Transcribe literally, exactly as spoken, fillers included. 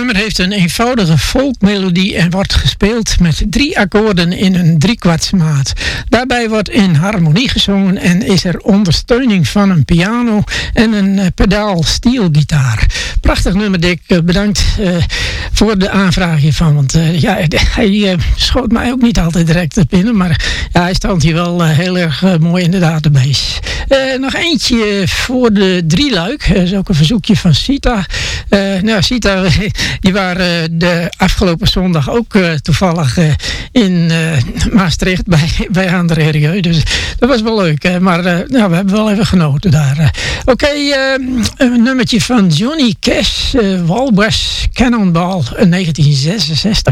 nummer heeft een eenvoudige folkmelodie en wordt gespeeld met drie akkoorden in een driekwartsmaat. Daarbij wordt in harmonie gezongen en is er ondersteuning van een piano en een uh, pedaal steelgitaar. Prachtig nummer, Dick. Uh, bedankt uh, voor de aanvraag hiervan. Want uh, ja, hij uh, schoot mij ook niet altijd direct op binnen, maar ja, hij stond hier wel uh, heel erg uh, mooi in de database. Uh, nog eentje voor de drieluik. Dat is ook een verzoekje van Sita. Uh, nou, Sita, die waren de afgelopen zondag ook uh, toevallig uh, in uh, Maastricht bij, bij André Rieu. Dus dat was wel leuk. Hè? Maar uh, nou, we hebben wel even genoten daar. Uh. Oké, okay, uh, een nummertje van Johnny Cash. Uh, Walrus Cannonball in negentien zesenzestig.